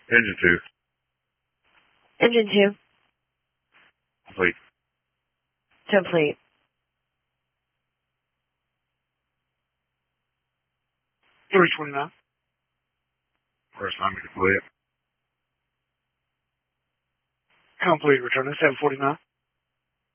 Engine 2. Engine 2. Complete. Complete. $329. First time complete. Complete. Returning 749.